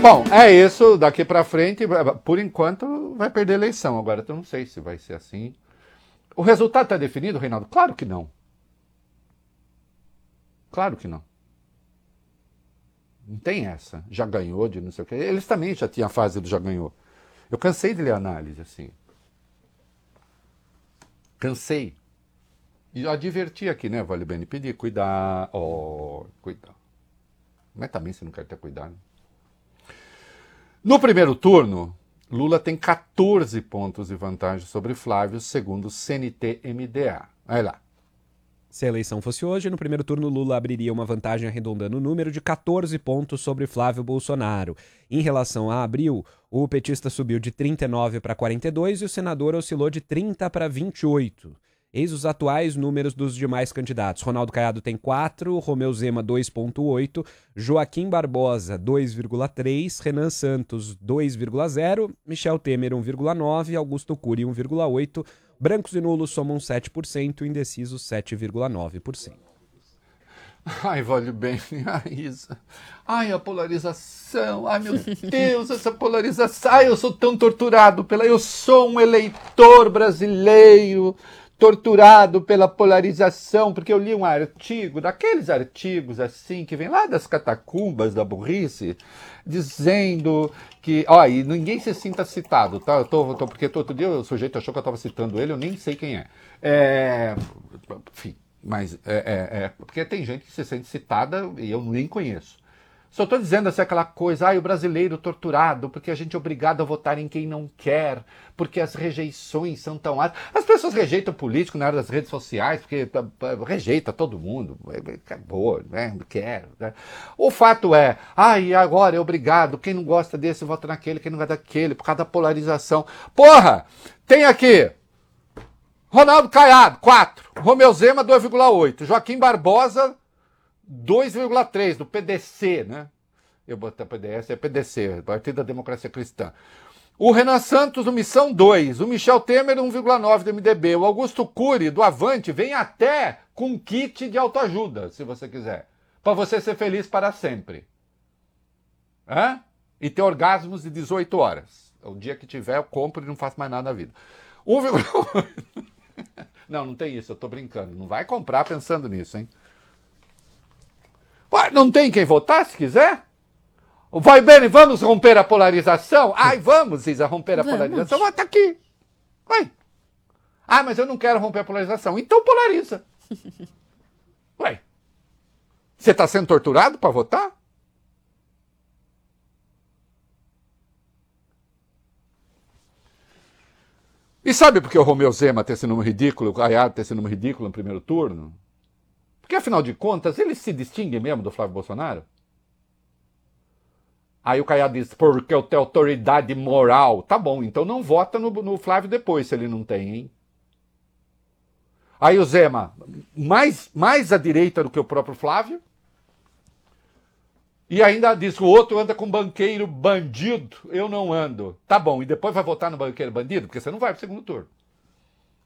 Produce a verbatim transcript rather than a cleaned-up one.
Bom, é isso. Daqui pra frente, por enquanto, vai perder a eleição. Agora, eu não sei se vai ser assim. O resultado está definido, Reinaldo? Claro que não. Claro que não. Não tem essa. Já ganhou de não sei o quê. Eles também já tinham a fase do já ganhou. Eu cansei de ler análise, assim. Cansei. E eu adverti aqui, né, Vale Bene? Pedir, cuidar. Oh, cuidar. Mas também você não quer ter cuidado. No primeiro turno, Lula tem quatorze pontos de vantagem sobre Flávio, segundo o C N T M D A. Olha lá. Se a eleição fosse hoje, no primeiro turno Lula abriria uma vantagem arredondando o número de quatorze pontos sobre Flávio Bolsonaro. Em relação a abril, o petista subiu de trinta e nove para quarenta e dois e o senador oscilou de trinta para vinte e oito. Eis os atuais números dos demais candidatos. Ronaldo Caiado tem quatro, Romeu Zema dois vírgula oito, Joaquim Barbosa dois vírgula três, Renan Santos dois vírgula zero, Michel Temer um vírgula nove, Augusto Cury um vírgula oito, brancos e nulos somam sete por cento, indecisos sete vírgula nove por cento. Ai, Vale Bene, ai, Isa. Ai, a polarização, ai, meu Deus, essa polarização. Ai, eu sou tão torturado pela... Eu sou um eleitor brasileiro torturado pela polarização, porque eu li um artigo, daqueles artigos assim, que vem lá das catacumbas da burrice, dizendo que... Ó, e ninguém se sinta citado, tá? Eu tô, tô, porque outro dia o sujeito achou que eu estava citando ele, eu nem sei quem é. É... Enfim, mas é, é, é... Porque tem gente que se sente citada e eu nem conheço. Só estou dizendo assim aquela coisa, ai, o brasileiro torturado, porque a gente é obrigado a votar em quem não quer, porque as rejeições são tão altas. As pessoas rejeitam político na área das redes sociais, porque rejeita todo mundo, acabou, né, quer. Né? O fato é, ai, agora é obrigado, quem não gosta desse vota naquele, quem não gosta daquele, por causa da polarização. Porra, tem aqui, Ronaldo Caiado, quatro, Romeu Zema, dois vírgula oito, Joaquim Barbosa, dois vírgula três do P D C, né? Eu botei P D S, é P D C, Partido da Democracia Cristã. O Renan Santos, do Missão dois. O Michel Temer, um vírgula nove do M D B. O Augusto Cury, do Avante, vem até com kit de autoajuda, se você quiser. Para você ser feliz para sempre. Hã? E ter orgasmos de dezoito horas. O dia que tiver, eu compro e não faço mais nada na vida. um vírgula oito. Não, não tem isso, eu tô brincando. Não vai comprar pensando nisso, hein? Não tem quem votar, se quiser? Vai bem, vamos romper a polarização? Ai, vamos, Isa, romper a vamos. polarização. Vota aqui. Vai. Ah, mas eu não quero romper a polarização. Então polariza. Ué. Você está sendo torturado para votar? E sabe por que o Romeu Zema tem esse número ridículo, o Caiado tem esse número ridículo no primeiro turno? Porque, afinal de contas, ele se distingue mesmo do Flávio Bolsonaro? Aí o Caiado diz, porque eu tenho autoridade moral. Tá bom, então não vota no, no Flávio depois, se ele não tem, hein? Aí o Zema, mais, mais à direita do que o próprio Flávio. E ainda diz que o outro anda com banqueiro bandido, eu não ando. Tá bom, e depois vai votar no banqueiro bandido? Porque você não vai pro segundo turno.